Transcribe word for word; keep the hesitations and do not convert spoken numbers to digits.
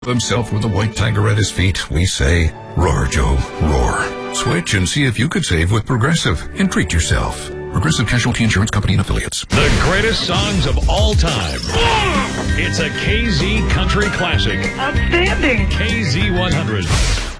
himself with a white tiger at his feet, we say, roar, Joe, roar. Switch and see if you could save with Progressive and treat yourself. Progressive Casualty Insurance Company and Affiliates. The greatest songs of all time. Yeah! It's a K Z Country Classic. Outstanding! K Z one hundred.